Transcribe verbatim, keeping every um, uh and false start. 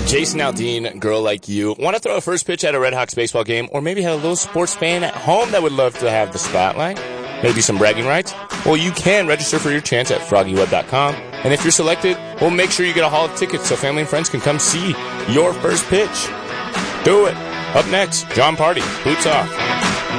Jason Aldean, Girl Like You. Want to throw a first pitch at a Red Hawks baseball game, or maybe have a little sports fan at home that would love to have the spotlight? Maybe some bragging rights? Well, you can register for your chance at froggy web dot com. And if you're selected, we'll make sure you get a haul of tickets so family and friends can come see your first pitch. Do it. Up next, John Party, Boots Off.